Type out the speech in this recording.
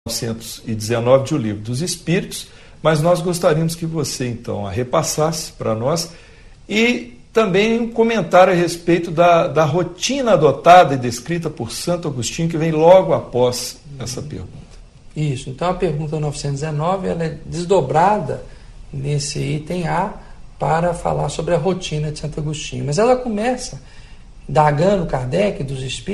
919 de O Livro dos Espíritos, mas nós gostaríamos que você, então, a repassasse para nós e também um comentário a respeito da rotina adotada e descrita por Santo Agostinho, que vem logo após essa pergunta. Isso, então a pergunta 919 ela é desdobrada nesse item A para falar sobre a rotina de Santo Agostinho, mas ela começa indagando Kardec dos espíritos